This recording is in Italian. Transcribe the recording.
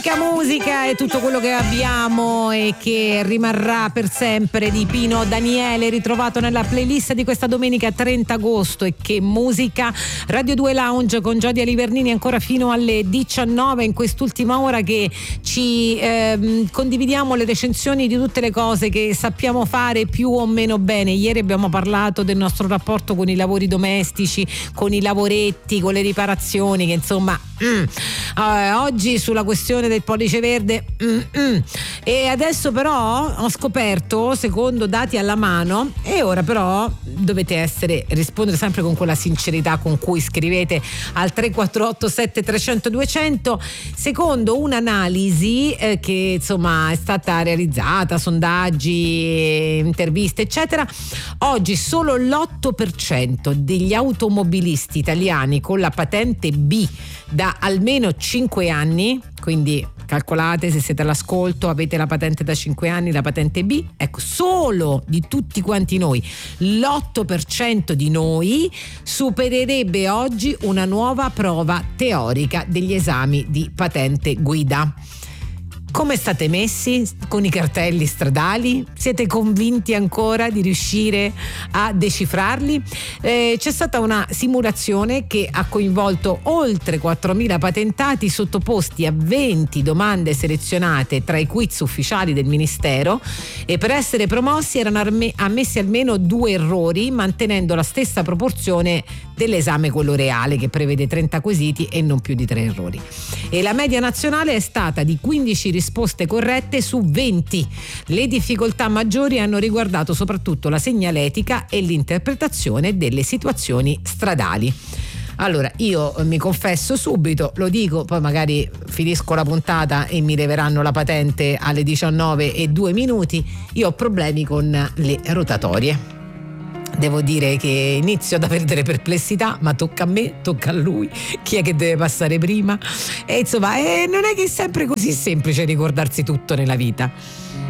Musica è tutto quello che abbiamo e che rimarrà per sempre di Pino Daniele, ritrovato nella playlist di questa domenica 30 agosto. E che musica! Radio 2 Lounge con Giodia Livernini ancora fino alle 19 in quest'ultima ora che ci condividiamo le recensioni di tutte le cose che sappiamo fare più o meno bene. Ieri abbiamo parlato del nostro rapporto con i lavori domestici, con i lavoretti, con le riparazioni, che insomma oggi sulla questione del pollice verde e adesso però ho scoperto, secondo dati alla mano, e ora però dovete rispondere sempre con quella sincerità con cui scrivete al 348 7300 200, secondo un'analisi che insomma è stata realizzata, sondaggi, interviste eccetera, oggi solo l'8% degli automobilisti italiani con la patente B da almeno 5 anni, quindi calcolate, se siete all'ascolto, avete la patente da 5 anni, la patente B, ecco, solo di tutti quanti noi, l'8% di noi supererebbe oggi una nuova prova teorica degli esami di patente guida. Come state messi con i cartelli stradali? Siete convinti ancora di riuscire a decifrarli? C'è stata una simulazione che ha coinvolto oltre 4.000 patentati sottoposti a 20 domande selezionate tra i quiz ufficiali del Ministero, e per essere promossi erano ammessi almeno 2 errori, mantenendo la stessa proporzione dell'esame quello reale, che prevede 30 quesiti e non più di 3 errori. E la media nazionale è stata di 15 risposte corrette su 20. Le difficoltà maggiori hanno riguardato soprattutto la segnaletica e l'interpretazione delle situazioni stradali. Allora, io mi confesso subito, lo dico, poi magari finisco la puntata e mi leveranno la patente alle 19:02. Io ho problemi con le rotatorie. Devo dire che inizio ad avere delle perplessità, ma tocca a me, tocca a lui, chi è che deve passare prima? E insomma, non è che è sempre così semplice ricordarsi tutto nella vita.